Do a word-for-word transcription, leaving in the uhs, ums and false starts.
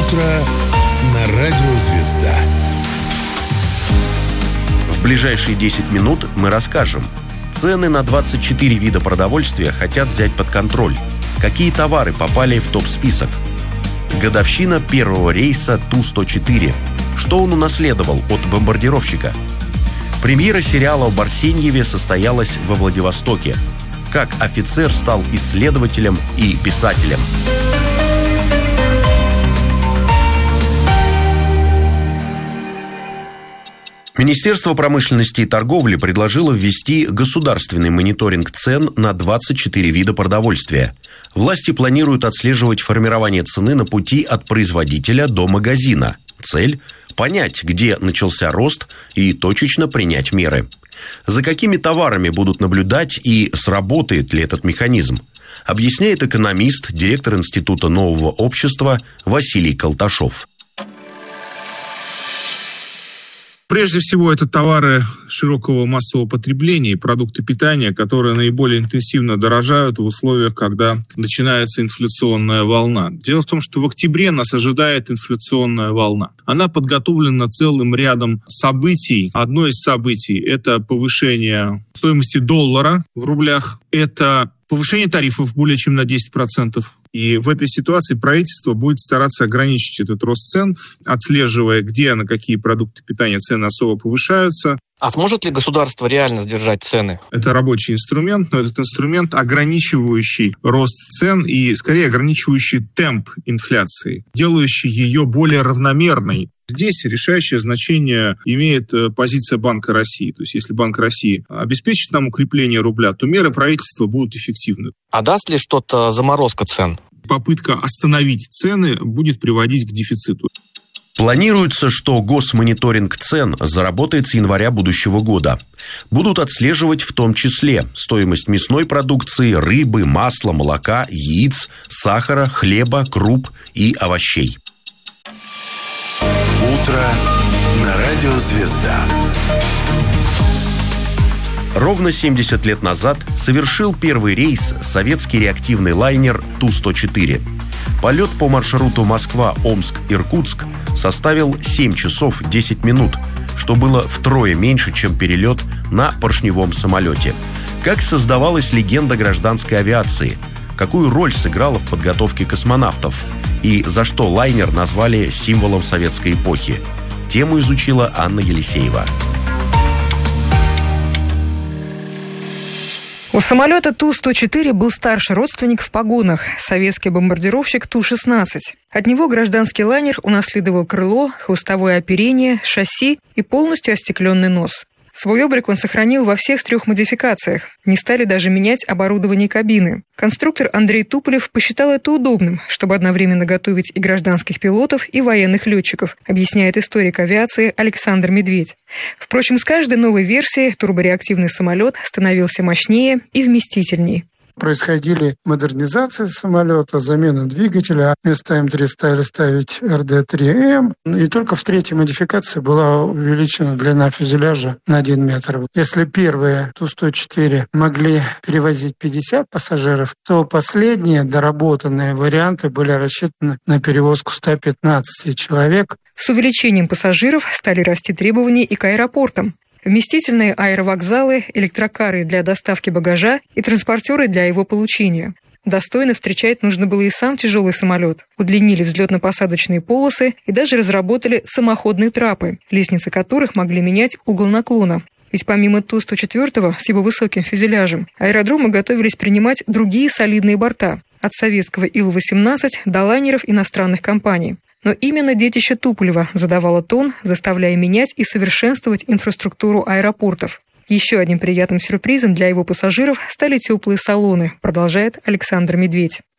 утро на радио «Звезда». В ближайшие десять минут мы расскажем. Цены на двадцать четыре вида продовольствия хотят взять под контроль. Какие товары попали в топ-список? Годовщина первого рейса Ту сто четыре. Что он унаследовал от бомбардировщика? Премьера сериала о Барсеньеве состоялась во Владивостоке. Как офицер стал исследователем и писателем? Министерство промышленности и торговли предложило ввести государственный мониторинг цен на двадцать четыре вида продовольствия. Власти планируют отслеживать формирование цены на пути от производителя до магазина. Цель – понять, где начался рост, и точечно принять меры. За какими товарами будут наблюдать и сработает ли этот механизм, объясняет экономист, директор Института нового общества Василий Колташов. Прежде всего, это товары широкого массового потребления и продукты питания, которые наиболее интенсивно дорожают в условиях, когда начинается инфляционная волна. Дело в том, что в октябре нас ожидает инфляционная волна. Она подготовлена целым рядом событий. Одно из событий – это повышение стоимости доллара в рублях, это повышение тарифов более чем на десять процентов. И в этой ситуации правительство будет стараться ограничить этот рост цен, отслеживая, где на какие продукты питания цены особо повышаются. А сможет ли государство реально сдержать цены? Это рабочий инструмент, но этот инструмент, ограничивающий рост цен и, скорее, ограничивающий темп инфляции, делающий ее более равномерной. Здесь решающее значение имеет позиция Банка России. То есть, если Банк России обеспечит нам укрепление рубля, то меры правительства будут эффективны. А даст ли что-то заморозка цен? Попытка остановить цены будет приводить к дефициту. Планируется, что госмониторинг цен заработает с января будущего года. Будут отслеживать в том числе стоимость мясной продукции, рыбы, масла, молока, яиц, сахара, хлеба, круп и овощей. Утро на радио «Звезда». Ровно семьдесят лет назад совершил первый рейс советский реактивный лайнер Ту сто четыре. Полет по маршруту Москва-Омск-Иркутск составил семь часов десять минут, что было втрое меньше, чем перелет на поршневом самолете. Как создавалась легенда гражданской авиации? Какую роль сыграла в подготовке космонавтов? И за что лайнер назвали символом советской эпохи? Тему изучила Анна Елисеева. У самолета Ту сто четыре был старший родственник в погонах – советский бомбардировщик Ту шестнадцать. От него гражданский лайнер унаследовал крыло, хвостовое оперение, шасси и полностью остекленный нос. Свой облик он сохранил во всех трех модификациях. Не стали даже менять оборудование кабины. Конструктор Андрей Туполев посчитал это удобным, чтобы одновременно готовить и гражданских пилотов, и военных летчиков, объясняет историк авиации Александр Медведь. Впрочем, с каждой новой версией турбореактивный самолет становился мощнее и вместительней. Происходили модернизации самолета, замена двигателя. Вместо Эм три стали ставить Эр Дэ три Эм. И только в третьей модификации была увеличена длина фюзеляжа на один метр. Если первые Ту сто четыре могли перевозить пятьдесят пассажиров, то последние доработанные варианты были рассчитаны на перевозку ста пятнадцати человек. С увеличением пассажиров стали расти требования и к аэропортам. Вместительные аэровокзалы, электрокары для доставки багажа и транспортеры для его получения. Достойно встречать нужно было и сам тяжелый самолет. Удлинили взлетно-посадочные полосы и даже разработали самоходные трапы, лестницы которых могли менять угол наклона. Ведь помимо Ту сто четыре с его высоким фюзеляжем, аэродромы готовились принимать другие солидные борта. От советского Ил восемнадцать до лайнеров иностранных компаний. Но именно детище Туполева задавало тон, заставляя менять и совершенствовать инфраструктуру аэропортов. Еще одним приятным сюрпризом для его пассажиров стали теплые салоны, продолжает Александр Медведь.